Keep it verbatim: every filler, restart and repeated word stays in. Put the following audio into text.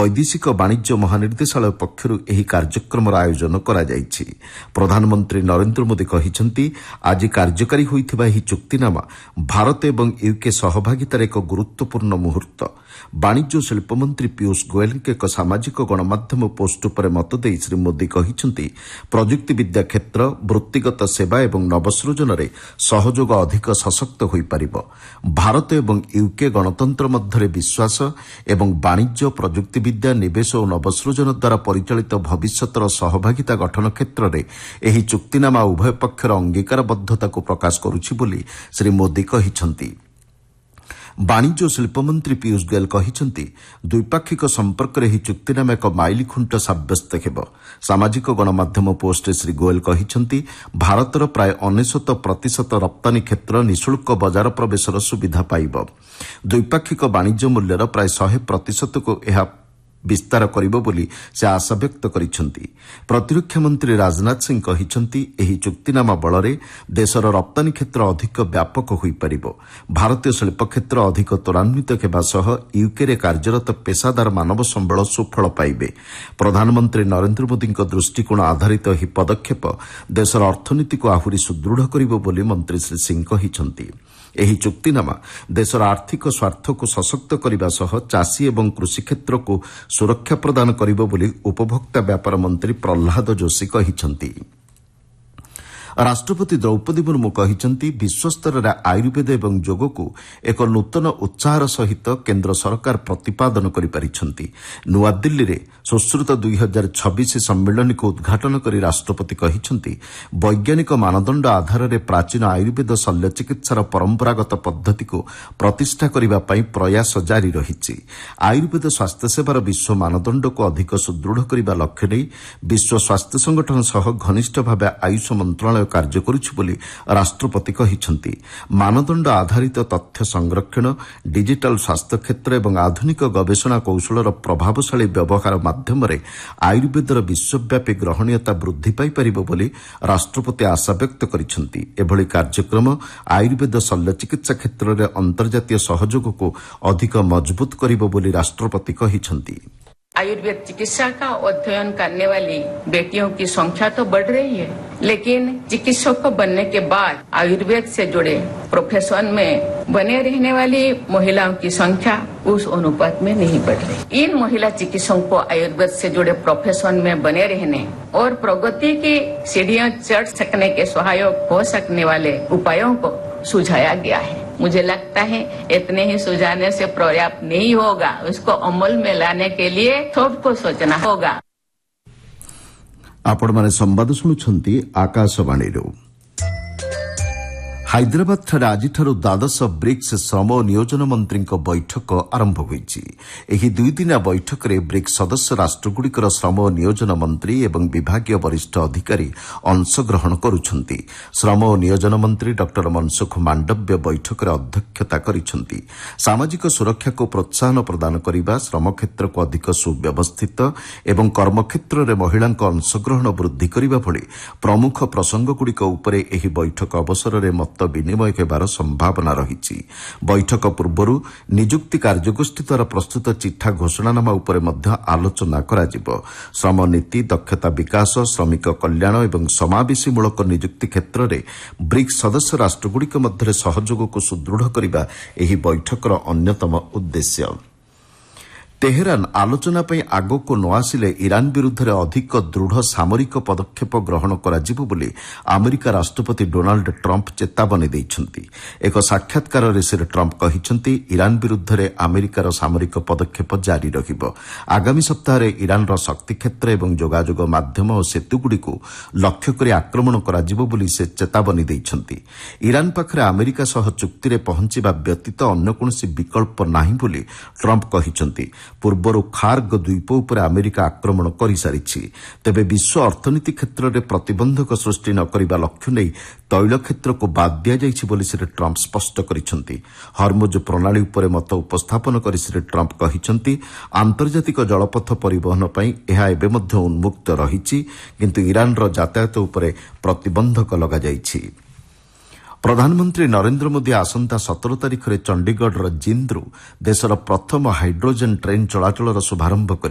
ବୈଦେଶିକ ବାଣିଜ୍ୟ ମହାନିର୍ଦ୍ଦେଶାଳୟ ପକ୍ଷରୁ ଏହି କାର୍ଯ୍ୟକ୍ରମର ଆୟୋଜନ କରାଯାଇଛି। ପ୍ରଧାନମନ୍ତ୍ରୀ ନରେନ୍ଦ୍ର ମୋଦି କହିଛନ୍ତି, ଆଜି କାର୍ଯ୍ୟକାରୀ ହୋଇଥିବା ଏହି ଚୁକ୍ତିନାମା ଭାରତ ଏବଂ ୟୁକେ ସହଭାଗିତାର ଏକ ଗୁରୁତ୍ୱପୂର୍ଣ୍ଣ ମୁହୂର୍ତ୍ତ। ବାଣିଜ୍ୟ ଓ ଶିଳ୍ପମନ୍ତ୍ରୀ ପୀୟୁଷ ଗୋୟଲଙ୍କ ଏକ ସାମାଜିକ ଗଣମାଧ୍ୟମ ପୋଷ୍ଟ ଉପରେ ମତ ଦେଇ ଶ୍ରୀ ମୋଦି କହିଛନ୍ତି, ପ୍ରଯୁକ୍ତିବିଦ୍ୟା କ୍ଷେତ୍ର, ବୃତ୍ତିଗତ ସେବା ଏବଂ ନବସୃଜନରେ ସହଯୋଗ ଅଧିକ ସଶକ୍ତ ହୋଇପାରିବ। ଭାରତ ଏବଂ ୟୁକେ ଗଣତନ୍ତ୍ର ମଧ୍ୟରେ ବିଶ୍ୱାସ ଏବଂ ବାଣିଜ୍ୟ, ପ୍ରଯୁକ୍ତିବିଦ୍ୟା, ନିବେଶ ଓ ନବସୃଜନ ଦ୍ୱାରା ପରିଚାଳିତ ଭବିଷ୍ୟତର ସହଭାଗିତା ଗଠନ କ୍ଷେତ୍ରରେ ଏହି ଚୁକ୍ତିନାମା ଉଭୟ ପକ୍ଷର ଅଙ୍ଗୀକାରବଦ୍ଧତାକୁ ପ୍ରକାଶ କରୁଛି ବୋଲି ଶ୍ରୀ ମୋଦି କହିଛନ୍ତି। ବାଣିଜ୍ୟ ଓ ଶିଳ୍ପମନ୍ତ୍ରୀ ପୀୟୁଷ ଗୋୟଲ କହିଛନ୍ତି, ଦ୍ୱିପାକ୍ଷିକ ସମ୍ପର୍କରେ ଏହି ଚୁକ୍ତିନାମା ଏକ ମାଇଲଖୁଣ୍ଟ ସାବ୍ୟସ୍ତ ହେବ। ସାମାଜିକ ଗଣମାଧ୍ୟମ ପୋଷ୍ଟରେ ଶ୍ରୀ ଗୋୟଲ କହିଛନ୍ତି, ଭାରତର ପ୍ରାୟ ଅନେଶତ ପ୍ରତିଶତ ରପ୍ତାନୀ କ୍ଷେତ୍ର ନିଃଶୁଳ୍କ ବଜାର ପ୍ରବେଶର ସୁବିଧା ପାଇବ। ଦ୍ୱିପାକ୍ଷିକ ବାଣିଜ୍ୟ ମୂଲ୍ୟର ପ୍ରାୟ ଶହେ ପ୍ରତିଶତକୁ ଏହା ବିସ୍ତାର କରିବ ବୋଲି ସେ ଆଶାବ୍ୟକ୍ତ କରିଛନ୍ତି। ପ୍ରତିରକ୍ଷା ମନ୍ତ୍ରୀ ରାଜନାଥ ସିଂ କହିଛନ୍ତି, ଏହି ଚୁକ୍ତିନାମା ବଳରେ ଦେଶର ରପ୍ତାନୀ କ୍ଷେତ୍ର ଅଧିକ ବ୍ୟାପକ ହୋଇପାରିବ। ଭାରତୀୟ ଶିଳ୍ପ କ୍ଷେତ୍ର ଅଧିକ ତ୍ୱରାନ୍ୱିତ ହେବା ସହ ୟୁକେରେ କାର୍ଯ୍ୟରତ ପେସାଦାର ମାନବ ସମ୍ବଳ ସୁଫଳ ପାଇବେ। ପ୍ରଧାନମନ୍ତ୍ରୀ ନରେନ୍ଦ୍ର ମୋଦିଙ୍କ ଦୃଷ୍ଟିକୋଣ ଆଧାରିତ ଏହି ପଦକ୍ଷେପ ଦେଶର ଅର୍ଥନୀତିକୁ ଆହୁରି ସୁଦୃଢ଼ କରିବ ବୋଲି ମନ୍ତ୍ରୀ ଶ୍ରୀ ସିଂ କହିଛନ୍ତି। ଏହି ଚୁକ୍ତିନାମା ଦେଶର ଆର୍ଥିକ ସ୍ୱାର୍ଥକୁ ସଶକ୍ତ କରିବା ସହ ଚାଷୀ ଏବଂ କୃଷି କ୍ଷେତ୍ରକୁ ସୁରକ୍ଷା ପ୍ରଦାନ କରିବ ବୋଲି ଉପଭୋକ୍ତା ବ୍ୟାପାର ମନ୍ତ୍ରୀ ପ୍ରହ୍ଲାଦ ଯୋଶୀ କହିଛନ୍ତି। ରାଷ୍ଟ୍ରପତି ଦ୍ରୌପଦୀ ମୁର୍ମୁ କହିଛନ୍ତି, ବିଶ୍ୱସ୍ତରରେ ଆୟୁର୍ବେଦ ଏବଂ ଯୋଗକୁ ଏକ ନୂତନ ଉତ୍ସାହର ସହିତ କେନ୍ଦ୍ର ସରକାର ପ୍ରତିପାଦନ କରିପାରିଛନ୍ତି। ନୂଆଦିଲ୍ଲୀରେ ସୁଶ୍ରୁତ ଦୁଇ ହଜାର ଛବିଶ ସମ୍ମିଳନୀକୁ ଉଦ୍ଘାଟନ କରି ରାଷ୍ଟ୍ରପତି କହିଛନ୍ତି, ବୈଜ୍ଞାନିକ ମାନଦଣ୍ଡ ଆଧାରରେ ପ୍ରାଚୀନ ଆୟୁର୍ବେଦ ଶଲ୍ୟଚିକିତ୍ସାର ପରମ୍ପରାଗତ ପଦ୍ଧତିକୁ ପ୍ରତିଷ୍ଠା କରିବା ପାଇଁ ପ୍ରୟାସ ଜାରି ରହିଛି। ଆୟୁର୍ବେଦ ସ୍ୱାସ୍ଥ୍ୟସେବାର ବିଶ୍ୱ ମାନଦଣ୍ଡକୁ ଅଧିକ ସୁଦୃଢ଼ କରିବା ଲକ୍ଷ୍ୟ ନେଇ ବିଶ୍ୱ ସ୍ୱାସ୍ଥ୍ୟ ସଂଗଠନ ସହ ଘନିଷ୍ଠ ଭାବେ ଆୟୁଷ ମନ୍ତ୍ରଣାଳୟ କାର୍ଯ୍ୟ କରୁଛି ବୋଲି ରାଷ୍ଟ୍ରପତି କହିଛନ୍ତି। ମାନଦଣ୍ଡ ଆଧାରିତ ତଥ୍ୟ ସଂରକ୍ଷଣ, ଡିଜିଟାଲ ସ୍ୱାସ୍ଥ୍ୟ କ୍ଷେତ୍ର ଏବଂ ଆଧୁନିକ ଗବେଷଣା କୌଶଳର ପ୍ରଭାବଶାଳୀ ବ୍ୟବହାର ମାଧ୍ୟମରେ ଆୟୁର୍ବେଦର ବିଶ୍ୱବ୍ୟାପୀ ଗ୍ରହଣୀୟତା ବୃଦ୍ଧି ପାଇପାରିବ ବୋଲି ରାଷ୍ଟ୍ରପତି ଆଶାବ୍ୟକ୍ତ କରିଛନ୍ତି। ଏଭଳି କାର୍ଯ୍ୟକ୍ରମ ଆୟୁର୍ବେଦ ଶଲ୍ୟଚିକିତ୍ସା କ୍ଷେତ୍ରରେ ଅନ୍ତର୍ଜାତୀୟ ସହଯୋଗକୁ ଅଧିକ ମଜବୁତ କରିବ ବୋଲି ରାଷ୍ଟ୍ରପତି କହିଛନ୍ତି। आयुर्वेद चिकित्सा का अध्ययन करने वाली बेटियों की संख्या तो बढ़ रही है, लेकिन चिकित्सक बनने के बाद आयुर्वेद से जुड़े प्रोफेशन में बने रहने वाली महिलाओं की संख्या उस अनुपात में नहीं बढ़ रही। इन महिला चिकित्सकों को आयुर्वेद से जुड़े प्रोफेशन में बने रहने और प्रगति की सीढ़ियां चढ़ सकने के सहायक हो सकने वाले उपायों को सुझाया गया है। मुझे लगता है इतने ही सुझाने से पर्याप्त नहीं होगा, उसको अमल में लाने के लिए सबको सोचना होगा। आपण माने संवाद शुणुछंती आकाशवाणीरू। ହାଇଦ୍ରାବାଦଠାରେ ଆଜିଠାରୁ ଦ୍ୱାଦଶ ବ୍ରିକ୍ସ ଶ୍ରମ ଓ ନିୟୋଜନ ମନ୍ତ୍ରୀଙ୍କ ବୈଠକ ଆରମ୍ଭ ହୋଇଛି। ଏହି ଦୁଇଦିନିଆ ବୈଠକରେ ବ୍ରିକ୍ସ ସଦସ୍ୟ ରାଷ୍ଟ୍ରଗୁଡ଼ିକର ଶ୍ରମ ଓ ନିୟୋଜନ ମନ୍ତ୍ରୀ ଏବଂ ବିଭାଗୀୟ ବରିଷ୍ଠ ଅଧିକାରୀ ଅଂଶଗ୍ରହଣ କରୁଛନ୍ତି। ଶ୍ରମ ଓ ନିୟୋଜନ ମନ୍ତ୍ରୀ ଡକ୍ଟର ମନସୁଖ ମାଣ୍ଡବ୍ୟ ବୈଠକରେ ଅଧ୍ୟକ୍ଷତା କରିଛନ୍ତି। ସାମାଜିକ ସୁରକ୍ଷାକୁ ପ୍ରୋତ୍ସାହନ ପ୍ରଦାନ କରିବା, ଶ୍ରମ କ୍ଷେତ୍ରକୁ ଅଧିକ ସୁବ୍ୟବସ୍ଥିତ ଏବଂ କର୍ମକ୍ଷେତ୍ରରେ ମହିଳାଙ୍କ ଅଂଶଗ୍ରହଣ ବୃଦ୍ଧି କରିବା ଭଳି ପ୍ରମୁଖ ପ୍ରସଙ୍ଗଗୁଡ଼ିକ ଉପରେ ଏହି ବୈଠକ ଅବସରରେ ମତ ବିନିମୟ ହେବାର ସମ୍ଭାବନା ରହିଛି। ବୈଠକ ପୂର୍ବରୁ ନିଯୁକ୍ତି କାର୍ଯ୍ୟଗୋଷ୍ଠୀ ଦ୍ୱାରା ପ୍ରସ୍ତୁତ ଚିଠା ଘୋଷଣାନାମା ଉପରେ ମଧ୍ୟ ଆଲୋଚନା କରାଯିବ। ଶ୍ରମ ନୀତି, ଦକ୍ଷତା ବିକାଶ, ଶ୍ରମିକ କଲ୍ୟାଣ ଏବଂ ସମାବେଶୀମୂଳକ ନିଯୁକ୍ତି କ୍ଷେତ୍ରରେ ବ୍ରିକ୍ସ ସଦସ୍ୟ ରାଷ୍ଟ୍ରଗୁଡ଼ିକ ମଧ୍ୟରେ ସହଯୋଗକୁ ସୁଦୃଢ଼ କରିବା ଏହି ବୈଠକର ଅନ୍ୟତମ ଉଦ୍ଦେଶ୍ୟ। ତେହେରାନ ଆଲୋଚନା ପାଇଁ ଆଗକୁ ନ ଆସିଲେ ଇରାନ ବିରୁଦ୍ଧରେ ଅଧିକ ଦୃଢ଼ ସାମରିକ ପଦକ୍ଷେପ ଗ୍ରହଣ କରାଯିବ ବୋଲି ଆମେରିକା ରାଷ୍ଟ୍ରପତି ଡୋନାଲ୍ଡ ଟ୍ରମ୍ପ ଚେତାବନୀ ଦେଇଛନ୍ତି। ଏକ ସାକ୍ଷାତକାରରେ ଶ୍ରୀ ଟ୍ରମ୍ପ କହିଛନ୍ତି, ଇରାନ ବିରୁଦ୍ଧରେ ଆମେରିକାର ସାମରିକ ପଦକ୍ଷେପ ଜାରି ରହିବ। ଆଗାମୀ ସପ୍ତାହରେ ଇରାନର ଶକ୍ତି କ୍ଷେତ୍ର ଏବଂ ଯୋଗାଯୋଗ ମାଧ୍ୟମ ଓ ସେତୁଗୁଡ଼ିକୁ ଲକ୍ଷ୍ୟ କରି ଆକ୍ରମଣ କରାଯିବ ବୋଲି ସେ ଚେତାବନୀ ଦେଇଛନ୍ତି। ଇରାନ ପାଖରେ ଆମେରିକା ସହ ଚୁକ୍ତିରେ ପହଞ୍ଚିବା ବ୍ୟତୀତ ଅନ୍ୟ କୌଣସି ବିକଳ୍ପ ନାହିଁ ବୋଲି ଟ୍ରମ୍ପ କହିଛନ୍ତି। ପୂର୍ବରୁ ଖାର୍ଗ ଦ୍ୱୀପ ଉପରେ ଆମେରିକା ଆକ୍ରମଣ କରିସାରିଛି। ତେବେ ବିଶ୍ୱ ଅର୍ଥନୀତି କ୍ଷେତ୍ରରେ ପ୍ରତିବନ୍ଧକ ସୃଷ୍ଟି ନ କରିବା ଲକ୍ଷ୍ୟ ନେଇ ତୈଳ କ୍ଷେତ୍ରକୁ ବାଦ୍ ଦିଆଯାଇଛି ବୋଲି ଶ୍ରୀ ଟ୍ରମ୍ପ ସ୍ପଷ୍ଟ କରିଛନ୍ତି। ହର୍ମୁଜ ପ୍ରଣାଳୀ ଉପରେ ମତ ଉପସ୍ଥାପନ କରି ଶ୍ରୀ ଟ୍ରମ୍ପ କହିଛନ୍ତି, ଆନ୍ତର୍ଜାତିକ ଜଳପଥ ପରିବହନ ପାଇଁ ଏହା ଏବେ ମଧ୍ୟ ଉନ୍ମୁକ୍ତ ରହିଛି, କିନ୍ତୁ ଇରାନର ଯାତାୟାତ ଉପରେ ପ୍ରତିବନ୍ଧକ ଲଗାଯାଇଛି। ପ୍ରଧାନମନ୍ତ୍ରୀ ନରେନ୍ଦ୍ର ମୋଦି ଆସନ୍ତା ସତର ତାରିଖରେ ଚଣ୍ଡିଗଡ଼ର ଜିନ୍ଦ୍ରୁ ଦେଶର ପ୍ରଥମ ହାଇଡ୍ରୋଜେନ୍ ଟ୍ରେନ୍ ଚଳାଚଳର ଶୁଭାରମ୍ଭ କରିବେ।